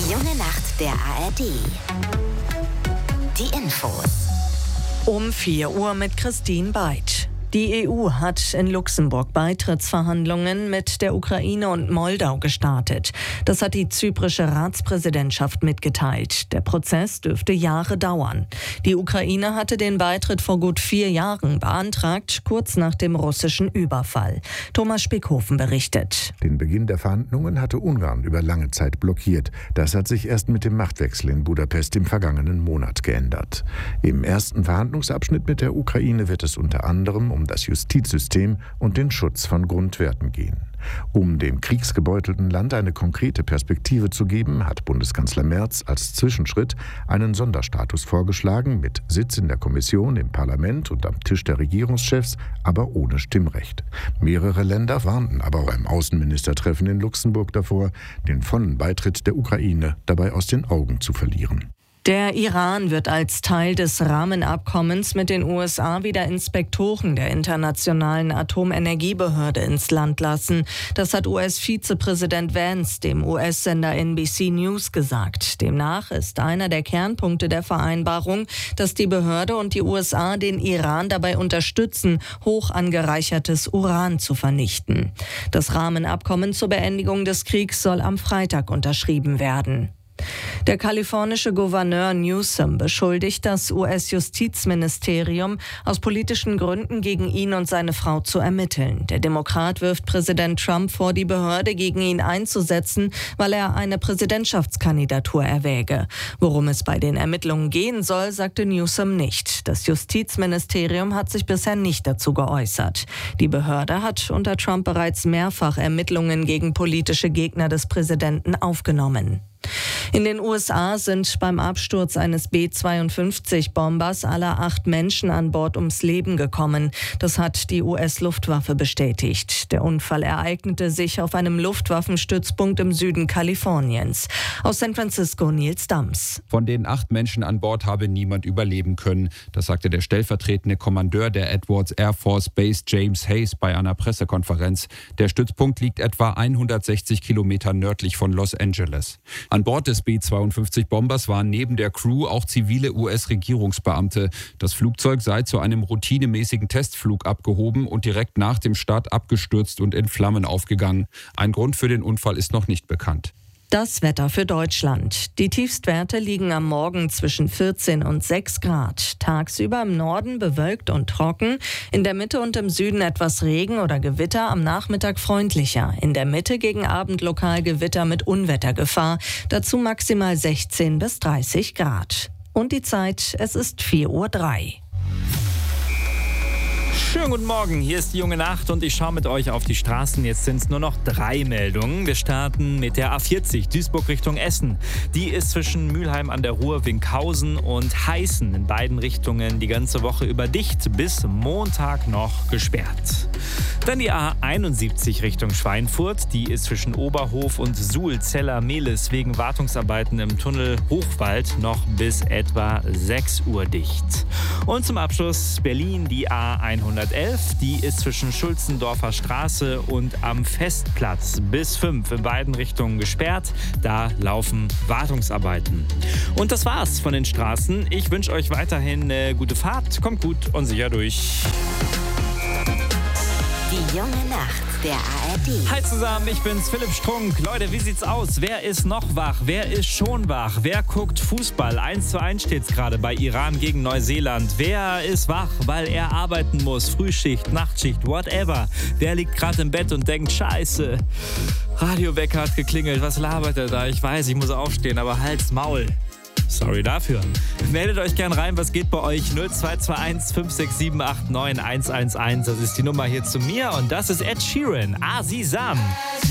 Die junge Nacht der ARD. Die Infos. Um 4 Uhr mit Christine Beitsch. Die EU hat in Luxemburg Beitrittsverhandlungen mit der Ukraine und Moldau gestartet. Das hat die zyprische Ratspräsidentschaft mitgeteilt. Der Prozess dürfte Jahre dauern. Die Ukraine hatte den Beitritt vor gut 4 Jahren beantragt, kurz nach dem russischen Überfall. Thomas Spickhofen berichtet. Den Beginn der Verhandlungen hatte Ungarn über lange Zeit blockiert. Das hat sich erst mit dem Machtwechsel in Budapest im vergangenen Monat geändert. Im ersten Verhandlungsabschnitt mit der Ukraine wird es unter anderem um das Justizsystem und den Schutz von Grundwerten gehen. Um dem kriegsgebeutelten Land eine konkrete Perspektive zu geben, hat Bundeskanzler Merz als Zwischenschritt einen Sonderstatus vorgeschlagen, mit Sitz in der Kommission, im Parlament und am Tisch der Regierungschefs, aber ohne Stimmrecht. Mehrere Länder warnten aber beim Außenministertreffen in Luxemburg davor, den vollen Beitritt der Ukraine dabei aus den Augen zu verlieren. Der Iran wird als Teil des Rahmenabkommens mit den USA wieder Inspektoren der Internationalen Atomenergiebehörde ins Land lassen. Das hat US-Vizepräsident Vance dem US-Sender NBC News gesagt. Demnach ist einer der Kernpunkte der Vereinbarung, dass die Behörde und die USA den Iran dabei unterstützen, hoch angereichertes Uran zu vernichten. Das Rahmenabkommen zur Beendigung des Kriegs soll am Freitag unterschrieben werden. Der kalifornische Gouverneur Newsom beschuldigt das US-Justizministerium, aus politischen Gründen gegen ihn und seine Frau zu ermitteln. Der Demokrat wirft Präsident Trump vor, die Behörde gegen ihn einzusetzen, weil er eine Präsidentschaftskandidatur erwäge. Worum es bei den Ermittlungen gehen soll, sagte Newsom nicht. Das Justizministerium hat sich bisher nicht dazu geäußert. Die Behörde hat unter Trump bereits mehrfach Ermittlungen gegen politische Gegner des Präsidenten aufgenommen. In den USA sind beim Absturz eines B-52-Bombers alle 8 Menschen an Bord ums Leben gekommen. Das hat die US-Luftwaffe bestätigt. Der Unfall ereignete sich auf einem Luftwaffenstützpunkt im Süden Kaliforniens. Aus San Francisco Nils Dams. Von den 8 Menschen an Bord habe niemand überleben können. Das sagte der stellvertretende Kommandeur der Edwards Air Force Base James Hayes bei einer Pressekonferenz. Der Stützpunkt liegt etwa 160 Kilometer nördlich von Los Angeles. An Bord des B-52-Bombers waren neben der Crew auch zivile US-Regierungsbeamte. Das Flugzeug sei zu einem routinemäßigen Testflug abgehoben und direkt nach dem Start abgestürzt und in Flammen aufgegangen. Ein Grund für den Unfall ist noch nicht bekannt. Das Wetter für Deutschland. Die Tiefstwerte liegen am Morgen zwischen 14 und 6 Grad. Tagsüber im Norden bewölkt und trocken. In der Mitte und im Süden etwas Regen oder Gewitter, am Nachmittag freundlicher. In der Mitte gegen Abend lokal Gewitter mit Unwettergefahr. Dazu maximal 16 bis 30 Grad. Und die Zeit, es ist 4:03 Uhr. Schönen guten Morgen, hier ist die junge Nacht und ich schaue mit euch auf die Straßen. Jetzt sind es nur noch 3 Meldungen. Wir starten mit der A40 Duisburg Richtung Essen. Die ist zwischen Mülheim an der Ruhr, Winkhausen und Heißen in beiden Richtungen die ganze Woche über dicht, bis Montag noch gesperrt. Dann die A71 Richtung Schweinfurt. Die ist zwischen Oberhof und Suhl-Zeller-Mehlis wegen Wartungsarbeiten im Tunnel Hochwald noch bis etwa 6 Uhr dicht. Und zum Abschluss Berlin, die A111. Die ist zwischen Schulzendorfer Straße und am Festplatz bis 5 in beiden Richtungen gesperrt. Da laufen Wartungsarbeiten. Und das war's von den Straßen. Ich wünsche euch weiterhin eine gute Fahrt. Kommt gut und sicher durch. Die junge Nacht der ARD. Hi zusammen, ich bin's, Philipp Strunk. Leute, wie sieht's aus? Wer ist noch wach? Wer ist schon wach? Wer guckt Fußball? 1:1 steht's gerade bei Iran gegen Neuseeland. Wer ist wach, weil er arbeiten muss? Frühschicht, Nachtschicht, whatever. Wer liegt gerade im Bett und denkt, Scheiße, Radiowecker hat geklingelt. Was labert er da? Ich weiß, ich muss aufstehen, aber halt's Maul. Sorry dafür. Meldet euch gern rein, was geht bei euch? 0221 567 89 111. Das ist die Nummer hier zu mir und das ist Ed Sheeran. Azizam.